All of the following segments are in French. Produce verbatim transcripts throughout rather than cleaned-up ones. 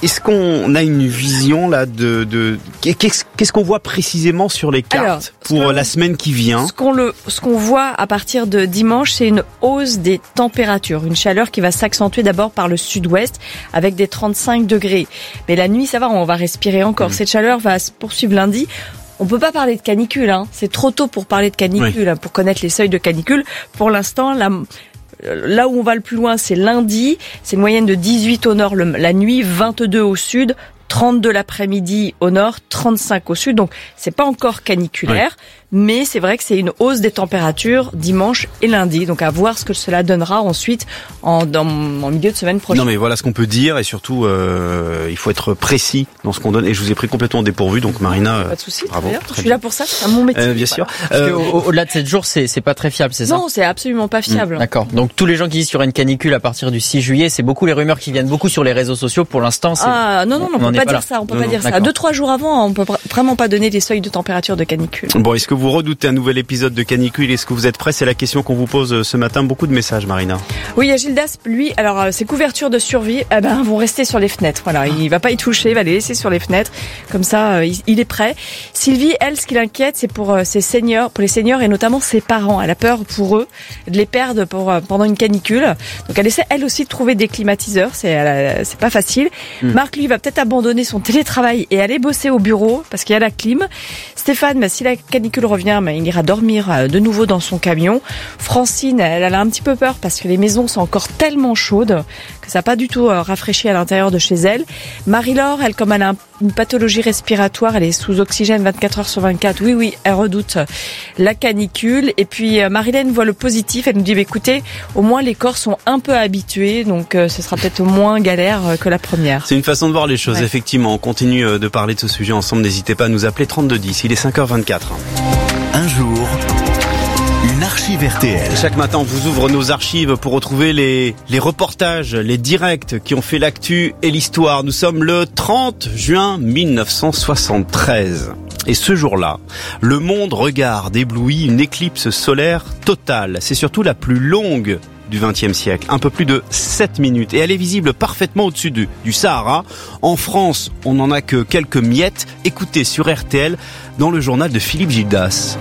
est-ce qu'on a une vision là de, de qu'est-ce, qu'est-ce qu'on voit précisément sur les cartes Alors, pour la semaine qui vient? Ce qu'on le, ce qu'on voit à partir de dimanche, c'est une hausse des températures, une chaleur qui va s'accentuer d'abord par le sud-ouest avec des trente-cinq degrés. Mais la nuit, ça va, on va respirer encore. Mmh. Cette chaleur va se poursuivre lundi. On peut pas parler de canicule, hein. C'est trop tôt pour parler de canicule, oui. hein, pour connaître les seuils de canicule. Pour l'instant, la Là où on va le plus loin, c'est lundi. C'est une moyenne de dix-huit au nord le, la nuit, vingt-deux au sud, trente-deux l'après-midi au nord, trente-cinq au sud. Donc, c'est pas encore caniculaire. Oui. Mais c'est vrai que c'est une hausse des températures dimanche et lundi. Donc à voir ce que cela donnera ensuite en, dans, en milieu de semaine prochaine. Non mais voilà ce qu'on peut dire et surtout euh, il faut être précis dans ce qu'on donne. Et je vous ai pris complètement dépourvu, donc Marina, pas de souci, bravo. Je suis bien. Là pour ça, c'est mon métier. Euh, bien sûr. Parce euh, au, au-delà de sept jours, c'est, c'est pas très fiable, c'est ça? Non, c'est absolument pas fiable. Mmh, d'accord. Donc tous les gens qui disent sur une canicule à partir du six juillet, c'est beaucoup les rumeurs qui viennent beaucoup sur les réseaux sociaux. Pour l'instant, c'est... Ah non non, non on, on peut pas, pas dire ça. On peut non, pas non, dire d'accord. ça. Deux trois jours avant, on peut vraiment pas donner des seuils de température de canicule. Bon, est-ce que vous redoutez un nouvel épisode de canicule? Est-ce que vous êtes prêts? C'est la question qu'on vous pose ce matin. Beaucoup de messages, Marina. Oui, il y a Gildas, lui, alors euh, ses couvertures de survie eh ben, vont rester sur les fenêtres. Voilà, il va pas y toucher, il va les laisser sur les fenêtres. Comme ça, euh, il, il est prêt. Sylvie, elle, ce qui l'inquiète, c'est pour euh, ses seniors, pour les seniors et notamment ses parents. Elle a peur pour eux de les perdre pour, euh, pendant une canicule. Donc elle essaie, elle aussi, de trouver des climatiseurs. C'est, elle, c'est pas facile. Mmh. Marc, lui, va peut-être abandonner son télétravail et aller bosser au bureau parce qu'il y a la clim. Stéphane, bah, si la canicule revient, bah, il ira dormir de nouveau dans son camion. Francine, elle, elle a un petit peu peur parce que les maisons sont encore tellement chaudes que ça n'a pas du tout rafraîchi à l'intérieur de chez elle. Marie-Laure, elle, comme elle a une pathologie respiratoire, elle est sous oxygène vingt-quatre heures sur vingt-quatre. Oui, oui, elle redoute la canicule. Et puis Marilène voit le positif. Elle nous dit, bah, écoutez, au moins les corps sont un peu habitués, donc euh, ce sera peut-être moins galère que la première. C'est une façon de voir les choses, ouais. Effectivement. On continue de parler de ce sujet ensemble. N'hésitez pas à nous appeler trente-deux dix. Il est cinq heures vingt-quatre. Un jour, une archive R T L. Chaque matin, on vous ouvre nos archives pour retrouver les, les reportages, les directs qui ont fait l'actu et l'histoire. Nous sommes le trente juin mille neuf cent soixante-treize. Et ce jour-là, le monde regarde ébloui une éclipse solaire totale. C'est surtout la plus longue du vingtième siècle, un peu plus de sept minutes. Et elle est visible parfaitement au-dessus du, du Sahara. En France, on n'en a que quelques miettes. Écoutez sur R T L dans le journal de Philippe Gildas.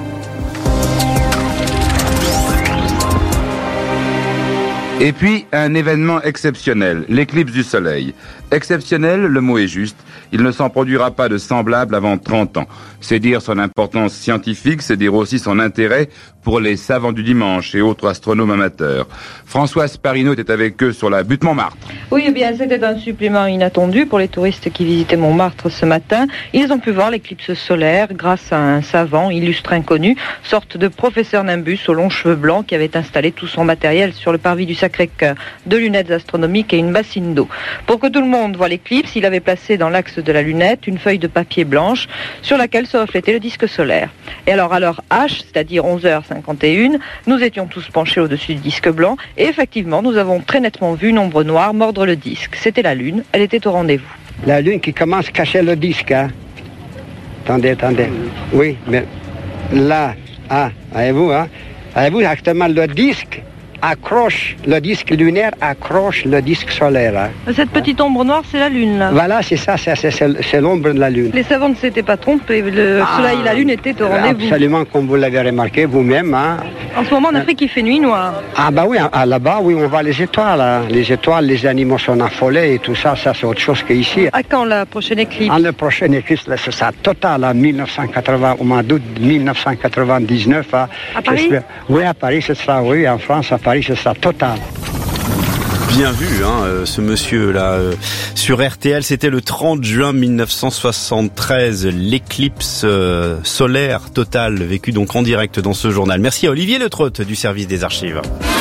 Et puis, un événement exceptionnel, l'éclipse du soleil. Exceptionnel, le mot est juste. Il ne s'en produira pas de semblable avant trente ans. C'est dire son importance scientifique, c'est dire aussi son intérêt pour les savants du dimanche et autres astronomes amateurs. Françoise Parinaud était avec eux sur la butte Montmartre. Oui, eh bien, c'était un supplément inattendu pour les touristes qui visitaient Montmartre ce matin. Ils ont pu voir l'éclipse solaire grâce à un savant illustre inconnu, sorte de professeur Nimbus aux longs cheveux blancs qui avait installé tout son matériel sur le parvis du Sacré-Cœur, deux lunettes astronomiques et une bassine d'eau. Pour que tout le monde voit l'éclipse, il avait placé dans l'axe de la lunette une feuille de papier blanche sur laquelle se reflétait le disque solaire. Et alors à l'heure H, c'est-à-dire onze heures cinquante et une, nous étions tous penchés au-dessus du disque blanc et effectivement nous avons très nettement vu une ombre noire mordre le disque. C'était la Lune, elle était au rendez-vous. La Lune qui commence à cacher le disque. Hein. Attendez, attendez. Oui, mais là, ah, avez-vous, hein? Avez-vous actuellement le disque accroche, le disque lunaire accroche le disque solaire. Hein. Cette petite ombre noire, c'est la Lune, là. Voilà, c'est ça, c'est, c'est, c'est l'ombre de la Lune. Les savants ne s'étaient pas trompés, le ah, soleil et la Lune étaient au rendez-vous. Absolument, comme vous l'avez remarqué vous-même. Hein. En ce moment, en Afrique, il fait nuit noire. Ah bah oui, ah, là-bas, oui, on voit les étoiles. Hein. Les étoiles, les animaux sont affolés et tout ça, ça c'est autre chose qu'ici. À quand la prochaine éclipse? En la prochaine éclipse, là, c'est ça, total, en mille neuf cent quatre-vingts, au mois d'août mille neuf cent quatre-vingt-dix-neuf. Hein. À Paris? Oui, à Paris, ce sera, oui, en France, à Paris, ce sera total. Bien vu, hein, euh, ce monsieur-là. Euh, sur R T L, c'était le trente juin mille neuf cent soixante-treize, l'éclipse euh, solaire totale, vécue donc en direct dans ce journal. Merci à Olivier Le Trotte du service des archives.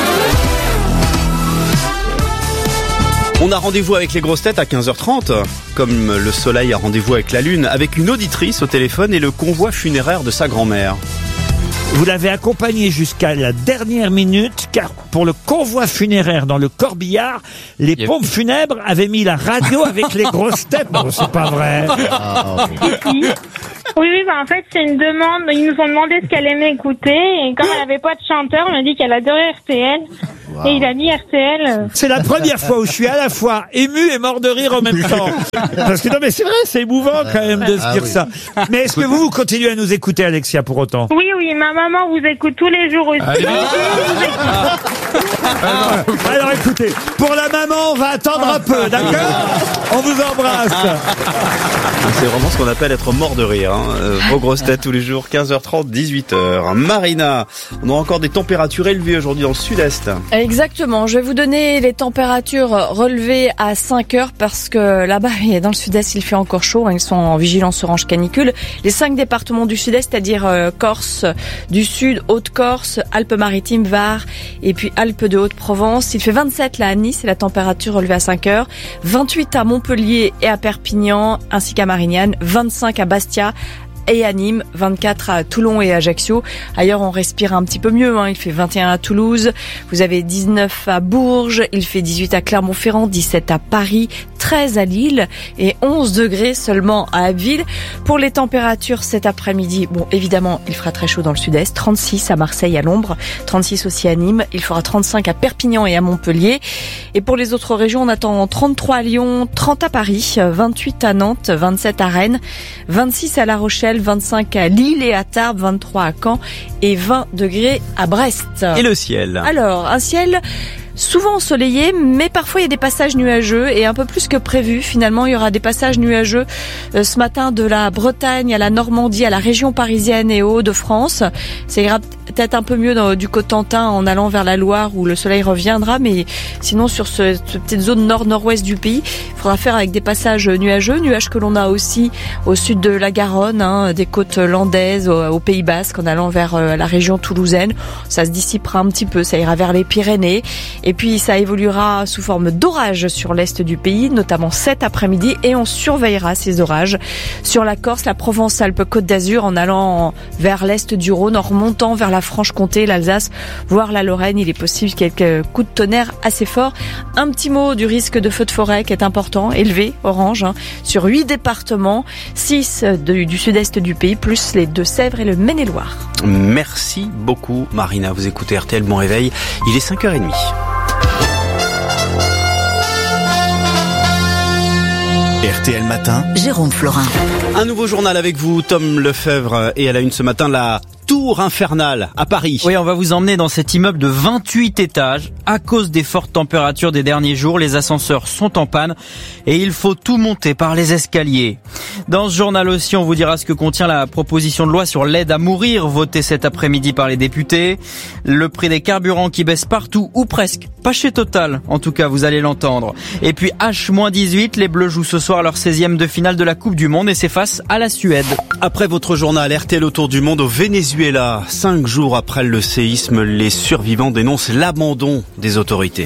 On a rendez-vous avec les grosses têtes à quinze heures trente, comme le soleil a rendez-vous avec la lune, avec une auditrice au téléphone et le convoi funéraire de sa grand-mère. Vous l'avez accompagné jusqu'à la dernière minute, car pour le convoi funéraire dans le Corbillard, les yep. pompes funèbres avaient mis la radio avec les grosses têtes. Non, c'est pas vrai. Ah, oui, oui, bah en fait, c'est une demande. Ils nous ont demandé ce qu'elle aimait écouter, et comme elle avait pas de chanteur, on a dit qu'elle adorait R T L. Et il a mis R T L. C'est la première fois où je suis à la fois ému et mort de rire en même temps. Parce que non, mais c'est vrai, c'est émouvant quand même de se Ah dire oui. ça. Mais est-ce que vous, vous continuez à nous écouter, Alexia, pour autant? Oui, oui, ma maman vous écoute tous les jours aussi. Allez. Alors écoutez, pour la maman, on va attendre un peu, d'accord? On vous embrasse. C'est vraiment ce qu'on appelle être mort de rire. Hein. Euh, Vos grosses têtes tous les jours, quinze heures trente, dix-huit heures. Marina, on a encore des températures élevées aujourd'hui dans le sud-est. Exactement. Je vais vous donner les températures relevées à cinq heures parce que là-bas, dans le sud-est, il fait encore chaud. Ils sont en vigilance orange canicule. Les cinq départements du sud-est, c'est-à-dire euh, Corse du Sud, Haute-Corse, Alpes-Maritimes, Var et puis Alpes de Haute-Provence. Il fait vingt-sept là à Nice, c'est la température relevée à cinq heures. vingt-huit à Montpellier et à Perpignan, ainsi qu'à Marignane. vingt-cinq à Bastia et à Nîmes, vingt-quatre à Toulon et Ajaccio. Ailleurs, on respire un petit peu mieux. Hein. Il fait vingt et un à Toulouse. Vous avez dix-neuf à Bourges. Il fait dix-huit à Clermont-Ferrand, dix-sept à Paris, treize à Lille et onze degrés seulement à Abbeville. Pour les températures cet après-midi, bon, évidemment, il fera très chaud dans le sud-est. trente-six à Marseille à l'ombre, trente-six aussi à Nîmes. Il fera trente-cinq à Perpignan et à Montpellier. Et pour les autres régions, on attend trente-trois à Lyon, trente à Paris, vingt-huit à Nantes, vingt-sept à Rennes, vingt-six à La Rochelle, vingt-cinq à Lille et à Tarbes, vingt-trois à Caen et vingt degrés à Brest. Et le ciel? Alors, un ciel souvent ensoleillé, mais parfois il y a des passages nuageux et un peu plus que prévu. Finalement, il y aura des passages nuageux euh, ce matin de la Bretagne à la Normandie, à la région parisienne et aux Hauts-de-France. Ça ira peut-être un peu mieux dans, du Cotentin en allant vers la Loire où le soleil reviendra, mais sinon sur ce, cette petite zone nord-nord-ouest du pays, il faudra faire avec des passages nuageux, nuages que l'on a aussi au sud de la Garonne, hein, des côtes landaises, au, au Pays Basque, en allant vers euh, la région toulousaine. Ça se dissipera un petit peu, ça ira vers les Pyrénées. Et puis ça évoluera sous forme d'orages sur l'est du pays, notamment cet après-midi, et on surveillera ces orages sur la Corse, la Provence-Alpes-Côte d'Azur, en allant vers l'est du Rhône, en remontant vers la Franche-Comté, l'Alsace, voire la Lorraine. Il est possible quelques coups de tonnerre assez forts. Un petit mot du risque de feu de forêt qui est important, élevé, orange, hein, sur huit départements, six de, du sud-est du pays, plus les Deux-Sèvres et le Maine-et-Loire. Merci beaucoup, Marina. Vous écoutez R T L, bon réveil. Il est cinq heures trente. R T L Matin, Jérôme Florin. Un nouveau journal avec vous, Tom Lefebvre, et à la une ce matin, la tour infernale à Paris. Oui, on va vous emmener dans cet immeuble de vingt-huit étages. À cause des fortes températures des derniers jours, les ascenseurs sont en panne et il faut tout monter par les escaliers. Dans ce journal aussi, on vous dira ce que contient la proposition de loi sur l'aide à mourir votée cet après-midi par les députés. Le prix des carburants qui baisse partout ou presque. Pas chez Total, en tout cas, vous allez l'entendre. Et puis H dix-huit, les Bleus jouent ce soir leur seizième de finale de la Coupe du Monde et c'est face à la Suède. Après votre journal R T L autour du monde au Venezuela, cinq jours après le séisme, les survivants dénoncent l'abandon des autorités.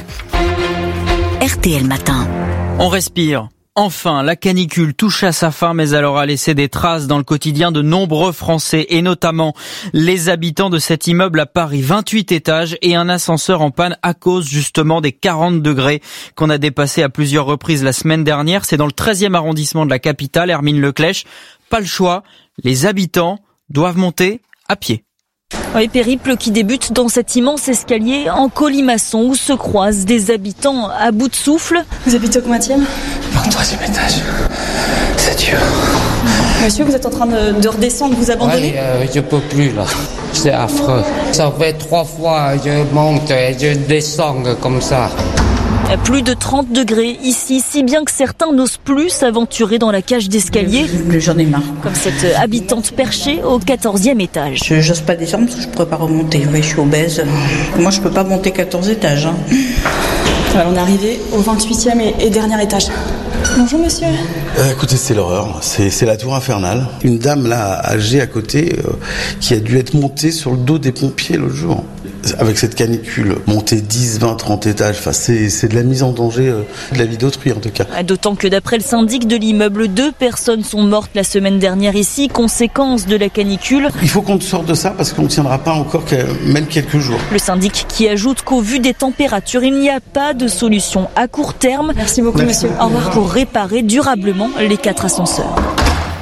R T L Matin. On respire. Enfin, la canicule touche à sa fin, mais elle aura laissé des traces dans le quotidien de nombreux Français, et notamment les habitants de cet immeuble à Paris, vingt-huit étages et un ascenseur en panne à cause justement des quarante degrés qu'on a dépassés à plusieurs reprises la semaine dernière. C'est dans le treizième arrondissement de la capitale, Hermine Leclèche. Pas le choix, les habitants doivent monter à pied. Oui, périple qui débute dans cet immense escalier en colimaçon où se croisent des habitants à bout de souffle. Vous habitez au combienième ? Au troisième étage. C'est dur. Monsieur, vous êtes en train de, de redescendre, vous abandonnez ? Oui, euh, je peux plus là. C'est affreux. Ça fait trois fois je monte et je descends comme ça. Plus de trente degrés ici, si bien que certains n'osent plus s'aventurer dans la cage d'escalier. J'en ai marre. Comme cette habitante perchée au quatorzième étage. Je n'ose pas descendre parce que je ne pourrais pas remonter. Oui, je suis obèse. Moi, je ne peux pas monter quatorze étages. Hein. Alors, on est arrivé au vingt-huitième et, et dernier étage. Bonjour monsieur. Euh, écoutez, c'est l'horreur, c'est, c'est la tour infernale. Une dame là, âgée à côté, euh, qui a dû être montée sur le dos des pompiers l'autre jour. Avec cette canicule, monter dix, vingt, trente étages, enfin, c'est, c'est de la mise en danger euh, de la vie d'autrui en tout cas. D'autant que d'après le syndic de l'immeuble, deux personnes sont mortes la semaine dernière ici, conséquence de la canicule. Il faut qu'on sorte de ça parce qu'on ne tiendra pas encore même quelques jours. Le syndic qui ajoute qu'au vu des températures, il n'y a pas de solution à court terme. Merci beaucoup Merci. monsieur. Au revoir. Pour réparer durablement les quatre ascenseurs.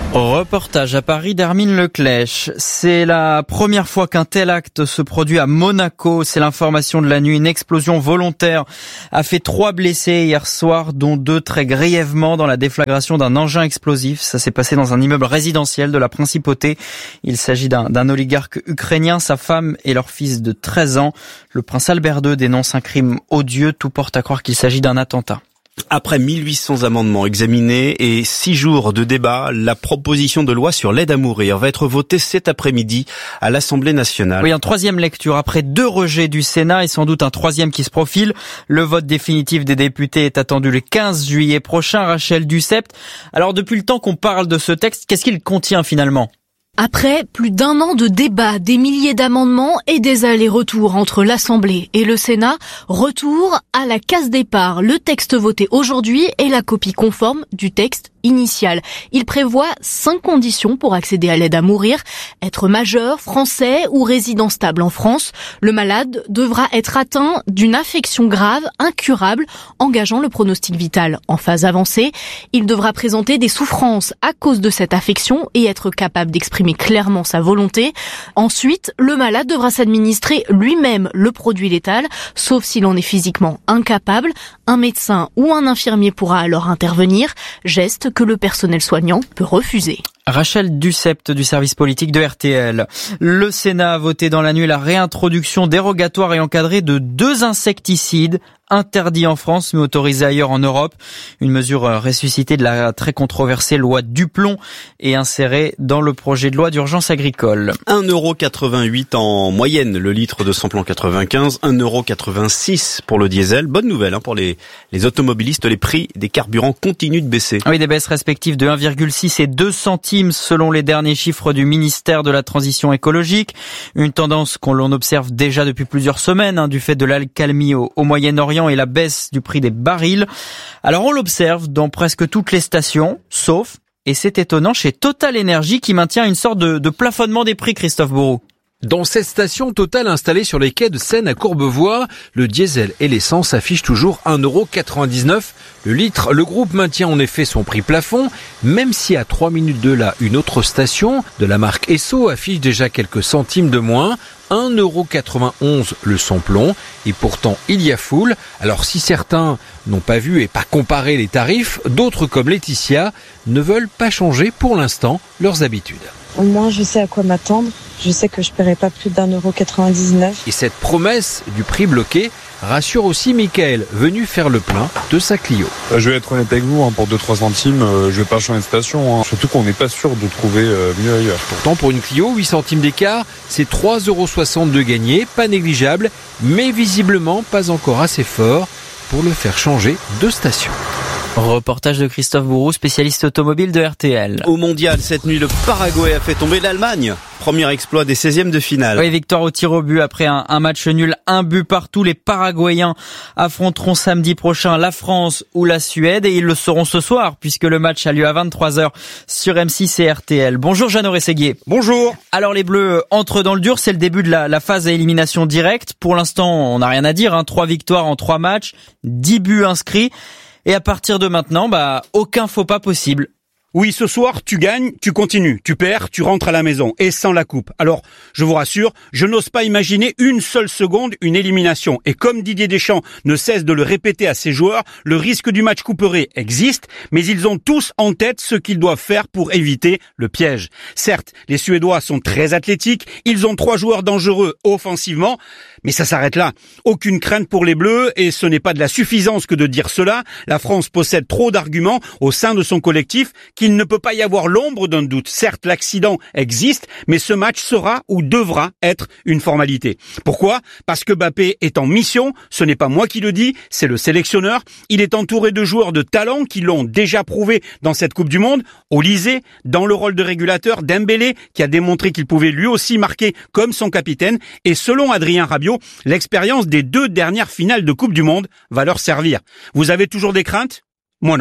Reportage à Paris d'Hermine Leclèche. C'est la première fois qu'un tel acte se produit à Monaco. C'est l'information de la nuit. Une explosion volontaire a fait trois blessés hier soir, dont deux très grièvement dans la déflagration d'un engin explosif. Ça s'est passé dans un immeuble résidentiel de la Principauté. Il s'agit d'un, d'un oligarque ukrainien, sa femme et leur fils de treize ans. Le prince Albert deux dénonce un crime odieux. Tout porte à croire qu'il s'agit d'un attentat. Après mille huit cents amendements examinés et six jours de débat, la proposition de loi sur l'aide à mourir va être votée cet après-midi à l'Assemblée nationale. Oui, en troisième lecture, après deux rejets du Sénat et sans doute un troisième qui se profile. Le vote définitif des députés est attendu le quinze juillet prochain. Rachel Dussept, alors depuis le temps qu'on parle de ce texte, qu'est-ce qu'il contient finalement ? Après plus d'un an de débats, des milliers d'amendements et des allers-retours entre l'Assemblée et le Sénat, retour à la case départ. Le texte voté aujourd'hui est la copie conforme du texte initial. Il prévoit cinq conditions pour accéder à l'aide à mourir. Être majeur, français ou résident stable en France. Le malade devra être atteint d'une affection grave, incurable, engageant le pronostic vital en phase avancée. Il devra présenter des souffrances à cause de cette affection et être capable d'exprimer clairement sa volonté. Ensuite, le malade devra s'administrer lui-même le produit létal, sauf s'il en est physiquement incapable. Un médecin ou un infirmier pourra alors intervenir, geste que le personnel soignant peut refuser. Rachel Dussept du service politique de R T L. Le Sénat a voté dans la nuit la réintroduction dérogatoire et encadrée de deux insecticides interdits en France mais autorisés ailleurs en Europe. Une mesure ressuscitée de la très controversée loi Duplon et insérée dans le projet de loi d'urgence agricole. un euro quatre-vingt-huit en moyenne le litre de samplon quatre-vingt-quinze, un euro quatre-vingt-six pour le diesel. Bonne nouvelle hein, pour les, les automobilistes, les prix des carburants continuent de baisser. Oui, des baisses respectives de un virgule six et deux centimes selon les derniers chiffres du ministère de la Transition écologique. Une tendance qu'on l'on observe déjà depuis plusieurs semaines hein, du fait de l'accalmie au, au Moyen-Orient et la baisse du prix des barils. Alors on l'observe dans presque toutes les stations, sauf, et c'est étonnant, chez Total Energy qui maintient une sorte de, de plafonnement des prix, Christophe Bourreau. Dans cette station Total installée sur les quais de Seine à Courbevoie, le diesel et l'essence affichent toujours un euro quatre-vingt-dix-neuf le litre. Le groupe maintient en effet son prix plafond, même si à trois minutes de là, une autre station de la marque Esso affiche déjà quelques centimes de moins. un euro quatre-vingt-onze le samplon, et pourtant il y a foule. Alors si certains n'ont pas vu et pas comparé les tarifs, d'autres comme Laetitia ne veulent pas changer pour l'instant leurs habitudes. Au moins je sais à quoi m'attendre, je sais que je paierai pas plus d'un euro quatre-vingt-dix-neuf. Et cette promesse du prix bloqué rassure aussi Mickaël, venu faire le plein de sa Clio. Je vais être honnête avec vous, hein, pour deux à trois centimes, euh, je vais pas changer de station, hein. Surtout qu'on n'est pas sûr de trouver euh, mieux ailleurs. Pourtant pour une Clio, huit centimes d'écart, c'est trois euros soixante de gagné, pas négligeable, mais visiblement pas encore assez fort pour le faire changer de station. Reportage de Christophe Bourreau, spécialiste automobile de R T L. Au mondial, cette nuit, le Paraguay a fait tomber l'Allemagne. Premier exploit des seizièmes de finale. Oui, victoire au tir au but après un, un match nul, un but partout. Les Paraguayens affronteront samedi prochain la France ou la Suède et ils le seront ce soir puisque le match a lieu à vingt-trois heures sur M six et R T L. Bonjour Jeannot Rességuier. Bonjour. Alors les Bleus entrent dans le dur, c'est le début de la, la phase à élimination directe. Pour l'instant, on n'a rien à dire, hein. Trois victoires en trois matchs, dix buts inscrits. Et à partir de maintenant, bah, aucun faux pas possible. Oui, ce soir, tu gagnes, tu continues. Tu perds, tu rentres à la maison. Et sans la coupe. Alors, je vous rassure, je n'ose pas imaginer une seule seconde une élimination. Et comme Didier Deschamps ne cesse de le répéter à ses joueurs, le risque du match couperé existe, mais ils ont tous en tête ce qu'ils doivent faire pour éviter le piège. Certes, les Suédois sont très athlétiques, ils ont trois joueurs dangereux offensivement, mais ça s'arrête là. Aucune crainte pour les Bleus, et ce n'est pas de la suffisance que de dire cela. La France possède trop d'arguments au sein de son collectif qu'il ne peut pas y avoir l'ombre d'un doute. Certes, l'accident existe, mais ce match sera ou devra être une formalité. Pourquoi ? Parce que Mbappé est en mission, ce n'est pas moi qui le dis, c'est le sélectionneur. Il est entouré de joueurs de talent qui l'ont déjà prouvé dans cette Coupe du Monde. Olysée, dans le rôle de régulateur, Dembélé, qui a démontré qu'il pouvait lui aussi marquer comme son capitaine. Et selon Adrien Rabiot, l'expérience des deux dernières finales de Coupe du Monde va leur servir. Vous avez toujours des craintes ? Moi non.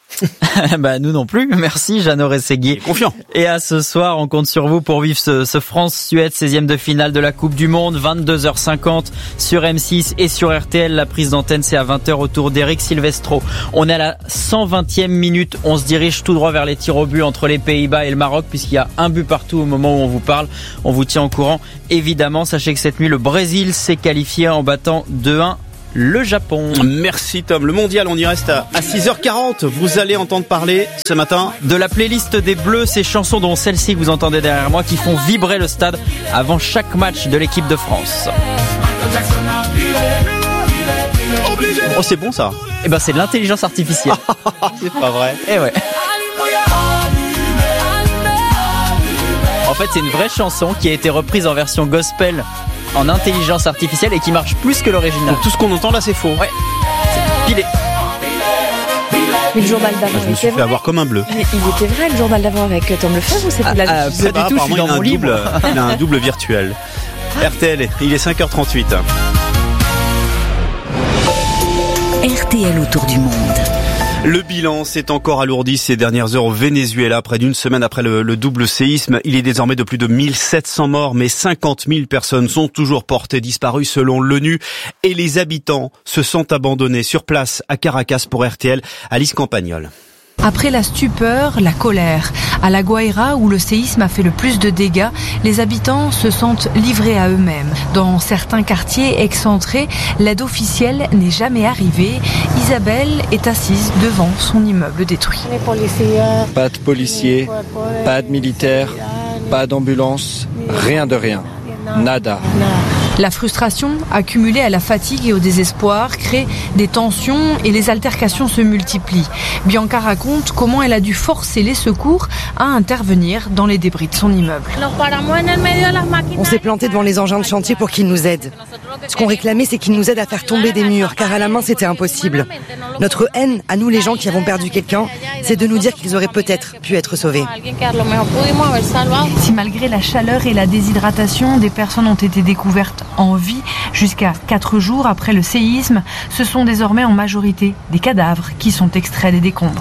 Bah nous non plus, merci Jeannot Rességuier. Confiant. Et à ce soir, on compte sur vous pour vivre ce, ce France-Suède, seizième de finale de la Coupe du Monde, vingt-deux heures cinquante sur M six et sur R T L. La prise d'antenne, c'est à vingt heures au tour d'Eric Silvestro. On est à la cent vingtième minute, on se dirige tout droit vers les tirs au but entre les Pays-Bas et le Maroc, puisqu'il y a un but partout au moment où on vous parle. On vous tient au courant, évidemment. Sachez que cette nuit, le Brésil s'est qualifié en battant deux un le Japon. Merci Tom. Le mondial, on y reste à, à six heures quarante. Vous allez entendre parler ce matin de la playlist des Bleus, ces chansons dont celle-ci que vous entendez derrière moi qui font vibrer le stade avant chaque match de l'équipe de France. Oh, c'est bon ça. Eh ben c'est de l'intelligence artificielle. C'est pas vrai. Eh ouais. En fait, c'est une vraie chanson qui a été reprise en version gospel en intelligence artificielle et qui marche plus que l'original. Donc tout ce qu'on entend là, c'est faux. Ouais. C'est pilé. Mais le journal d'avant, je me suis fait vrai. avoir comme un bleu. Mais il était vrai le journal d'avant avec Tom Lefebvre ou c'était ah, la ah, Je sais pas, apparemment il a un double, il a un double virtuel. R T L, il est cinq heures trente-huit. R T L autour du monde. Le bilan s'est encore alourdi ces dernières heures au Venezuela. Près d'une semaine après le, le double séisme, il est désormais de plus de mille sept cents morts, mais cinquante mille personnes sont toujours portées disparues selon l'ONU. Et les habitants se sont abandonnés sur place à Caracas pour R T L. Alice Campagnol. Après la stupeur, la colère. À La Guaira, où le séisme a fait le plus de dégâts, les habitants se sentent livrés à eux-mêmes. Dans certains quartiers excentrés, l'aide officielle n'est jamais arrivée. Isabelle est assise devant son immeuble détruit. Pas de policiers, pas de militaires, pas d'ambulance, rien de rien. Nada. La frustration, accumulée à la fatigue et au désespoir, crée des tensions et les altercations se multiplient. Bianca raconte comment elle a dû forcer les secours à intervenir dans les débris de son immeuble. On s'est planté devant les engins de chantier pour qu'ils nous aident. Ce qu'on réclamait, c'est qu'ils nous aident à faire tomber des murs, car à la main, c'était impossible. Notre haine, à nous les gens qui avons perdu quelqu'un, c'est de nous dire qu'ils auraient peut-être pu être sauvés. Si malgré la chaleur et la déshydratation, des personnes ont été découvertes en vie jusqu'à quatre jours après le séisme, ce sont désormais en majorité des cadavres qui sont extraits des décombres.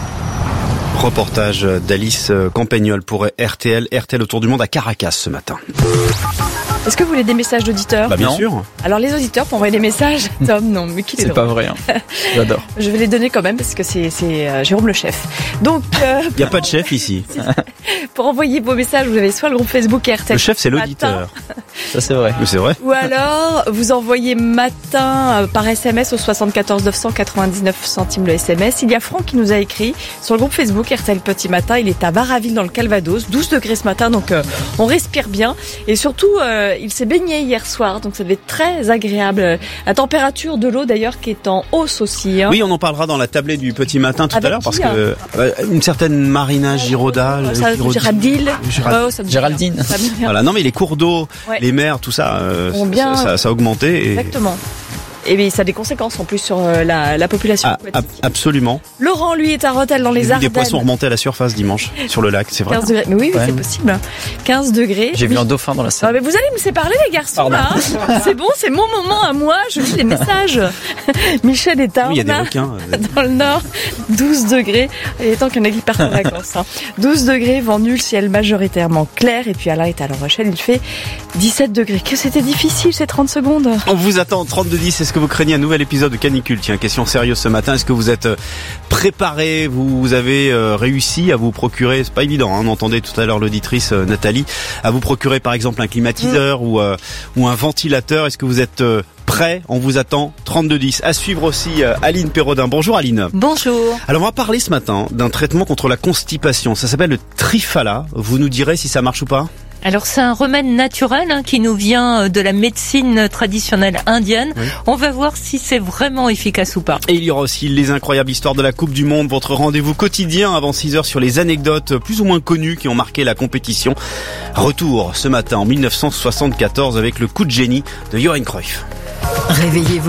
Reportage d'Alice Campagnol pour R T L. R T L autour du monde à Caracas ce matin. Est-ce que vous voulez des messages d'auditeurs? Bah bien non. sûr. Alors les auditeurs pour envoyer des messages, Tom, non, mais qui est C'est pas vrai. Hein. J'adore. Je vais les donner quand même parce que c'est c'est euh, Jérôme le chef. Donc euh, il y a pas de chef ici. Pour envoyer vos messages, vous avez soit le groupe Facebook R T L. Le chef c'est l'auditeur. Ça c'est vrai. Mais c'est vrai. Ou alors vous envoyez matin euh, par S M S au soixante-quatorze neuf cent quatre-vingt-dix-neuf centimes le S M S. Il y a Franck qui nous a écrit sur le groupe Facebook R T L Petit Matin. Il est à Varaville dans le Calvados, douze degrés ce matin, donc euh, on respire bien. Et surtout, euh, il s'est baigné hier soir, donc ça devait être très agréable. La température de l'eau d'ailleurs qui est en hausse aussi. Hein. Oui, on en parlera dans la tablée du Petit Matin tout Avec à l'heure qui, parce hein que euh, une certaine Marina Giroda, Ça, Giraudy- Géraldine. Gérald- Oh, ça me- Géraldine. ça me- Voilà, non mais les cours d'eau, Ouais. les mers, tout ça, euh, Ont bien- ça, ça, ça a augmenté. Et... Exactement. Et bien, ça a des conséquences en plus sur euh, la, la population Ah, aquatique. ab- absolument. Laurent, lui, est à Rethel dans J'ai les vu Ardennes. des poissons remonter à la surface dimanche sur le lac, c'est vrai. quinze degrés. Mais oui, oui, Ouais. c'est possible. quinze degrés. J'ai vu Mais- un dauphin dans la Ah, salle. mais vous allez me séparer les garçons Pardon. là. hein. C'est bon, c'est mon moment à moi. Je lis les messages. Michel est à Oui, il y a des Arnas, requins. euh, dans le nord. douze degrés. Il est temps qu'il y en ait qui partent en vacances. Hein. douze degrés, vent nul, ciel majoritairement clair. Et puis Alain est à La Rochelle. Il fait dix-sept degrés. Que c'était difficile ces trente secondes. On vous attend trente-deux dix. Est-ce que vous craignez un nouvel épisode de Canicule? Tiens, question sérieuse ce matin. Est-ce que vous êtes euh, préparé? Vous avez euh, réussi à vous procurer, c'est pas évident, hein, on entendait tout à l'heure l'auditrice euh, Nathalie, à vous procurer par exemple un climatiseur ou, euh, ou un ventilateur. Est-ce que vous êtes euh, prêt? On vous attend trente-deux dix. À suivre aussi euh, Aline Perrodin. Bonjour Aline. Bonjour. Alors on va parler ce matin d'un traitement contre la constipation. Ça s'appelle le Triphala. Vous nous direz si ça marche ou pas? Alors c'est un remède naturel hein, qui nous vient de la médecine traditionnelle indienne. Oui. On va voir si c'est vraiment efficace ou pas. Et il y aura aussi les incroyables histoires de la Coupe du Monde, votre rendez-vous quotidien avant six heures sur les anecdotes plus ou moins connues qui ont marqué la compétition. Retour ce matin en mille neuf cent soixante-quatorze avec le coup de génie de Johan Cruyff. Réveillez-vous.